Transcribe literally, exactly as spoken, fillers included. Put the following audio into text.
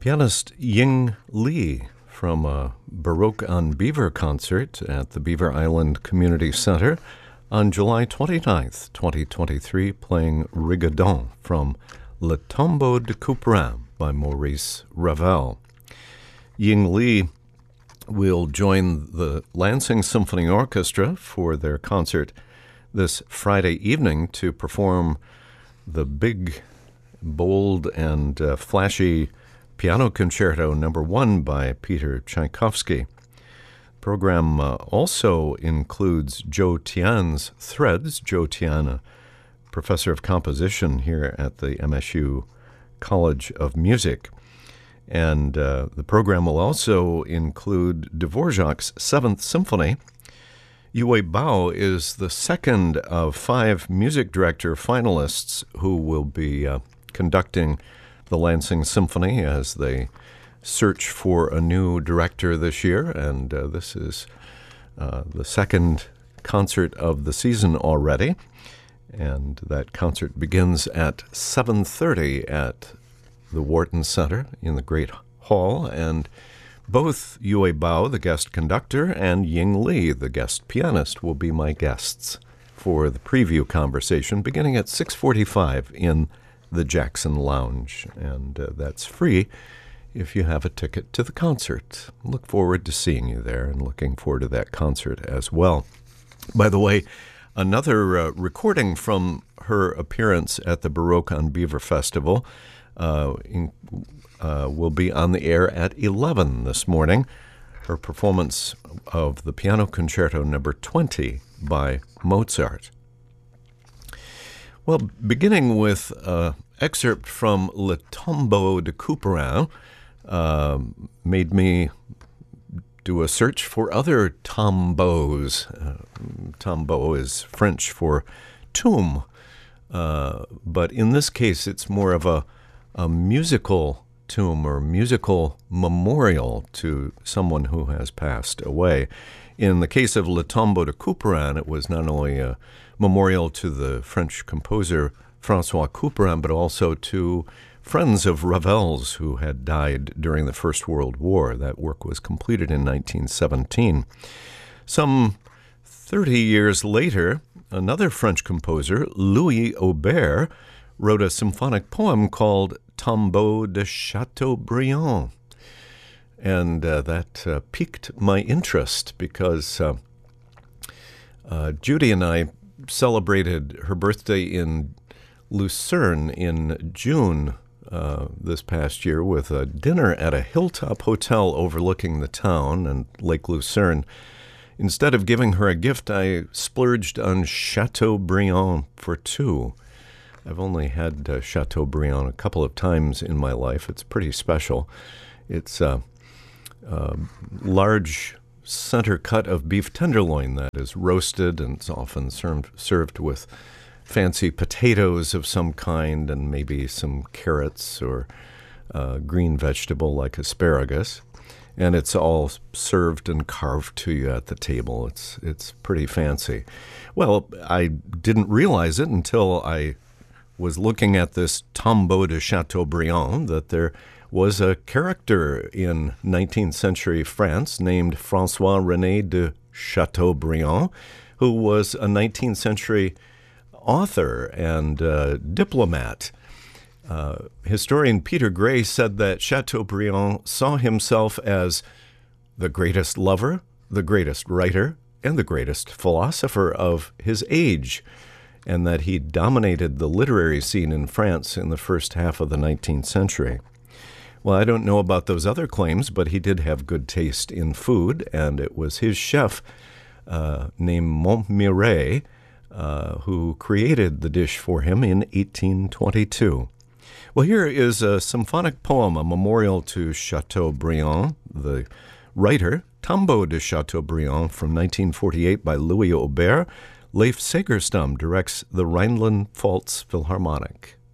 Pianist Ying Li from a Baroque on Beaver concert at the Beaver Island Community Center on July twenty-ninth, twenty twenty-three, playing Rigodon from Le Tombeau de Couperin by Maurice Ravel. Ying Li will join the Lansing Symphony Orchestra for their concert this Friday evening to perform the big, bold, and uh, flashy Piano Concerto Number One by Peter Tchaikovsky. The program uh, also includes Zhou Tian's Threads. Zhou Tian, a professor of composition here at the M S U College of Music. And uh, the program will also include Dvorak's Seventh Symphony. Yue Bao is the second of five music director finalists who will be uh, conducting the Lansing Symphony as they search for a new director this year. And uh, this is uh, the second concert of the season already. And that concert begins at seven thirty at the Wharton Center in the Great Hall. And both Yue Bao, the guest conductor, and Ying Li, the guest pianist, will be my guests for the preview conversation beginning at six forty-five in the Jackson Lounge. And uh, that's free if you have a ticket to the concert. Look forward to seeing you there and looking forward to that concert as well. By the way, another uh, recording from her appearance at the Baroque on Beaver Festival uh, in, uh, will be on the air at eleven this morning. Her performance of the Piano Concerto Number twenty by Mozart. Well, beginning with an excerpt from Le Tombeau de Couperin uh, made me do a search for other tombeaus. Uh, tombeau is French for tomb, uh, but in this case it's more of a, a musical tomb or musical memorial to someone who has passed away. In the case of Le Tombeau de Couperin, it was not only a memorial to the French composer François Couperin, but also to friends of Ravel's who had died during the First World War. That work was completed in nineteen seventeen. Some thirty years later, another French composer, Louis Aubert, wrote a symphonic poem called Tombeau de Chateaubriand. And uh, that uh, piqued my interest because uh, uh, Judy and I celebrated her birthday in Lucerne in June uh, this past year with a dinner at a hilltop hotel overlooking the town and Lake Lucerne. Instead of giving her a gift, I splurged on Chateaubriand for two. I've only had uh, Chateaubriand a couple of times in my life. It's pretty special. It's a uh, uh, large center cut of beef tenderloin that is roasted and it's often served, served with fancy potatoes of some kind and maybe some carrots or uh, green vegetable like asparagus. And it's all served and carved to you at the table. It's it's pretty fancy. Well, I didn't realize it until I was looking at this Tombeau de Chateaubriand that there was a character in nineteenth century France named François-René de Chateaubriand, who was a nineteenth century author and uh, diplomat. Uh, historian Peter Gray said that Chateaubriand saw himself as the greatest lover, the greatest writer, and the greatest philosopher of his age, and that he dominated the literary scene in France in the first half of the nineteenth century. Well, I don't know about those other claims, but he did have good taste in food, and it was his chef uh, named Montmirail uh, who created the dish for him in eighteen twenty-two. Well, here is a symphonic poem, a memorial to Chateaubriand, the writer, Tombeau de Chateaubriand from nineteen forty-eight by Louis Aubert. Leif Segerstam directs the Rhineland-Pfalz Philharmonic.